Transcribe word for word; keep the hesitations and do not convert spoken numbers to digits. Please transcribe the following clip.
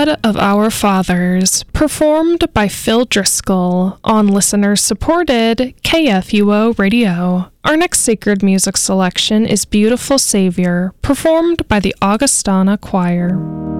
God of Our Fathers, performed by Phil Driscoll on listener-supported K F U O Radio. Our next sacred music selection is Beautiful Savior, performed by the Augustana Choir.